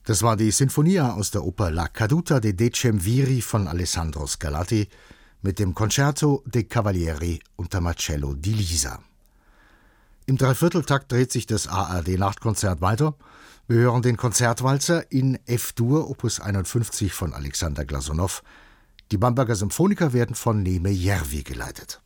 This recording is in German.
Das war die Sinfonia aus der Oper La Caduta de Decemviri von Alessandro Scarlatti mit dem Concerto de Cavalieri unter Marcello di Lisa. Im Dreivierteltakt dreht sich das ARD-Nachtkonzert weiter. Wir hören den Konzertwalzer in F-Dur, Opus 51 von Alexander Glasunow. Die Bamberger Symphoniker werden von Neme Järvi geleitet.